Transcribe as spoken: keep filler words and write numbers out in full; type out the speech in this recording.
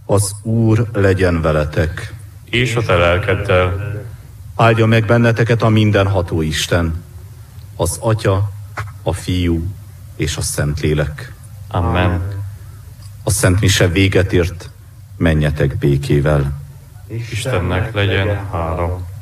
Az Úr legyen veletek. És a te lelkeddel. Áldja meg benneteket a mindenható Isten, az Atya, a Fiú és a Szentlélek. Amen. A Szent Mise véget ért, menjetek békével. Istennek legyen hála.